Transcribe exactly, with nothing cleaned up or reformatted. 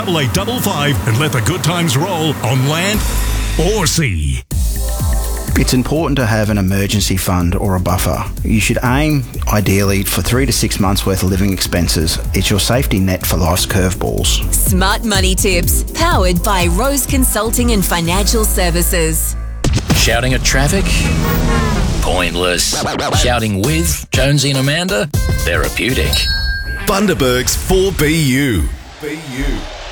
double eight double five and let the good times roll on land or sea. It's important to have an emergency fund or a buffer. You should aim, ideally, for three to six months' worth of living expenses. It's your safety net for life's curveballs. Smart Money Tips, powered by Rose Consulting and Financial Services. Shouting at traffic? Pointless. Shouting with Jonesy and Amanda? Therapeutic. Bundaberg's four B U. B U.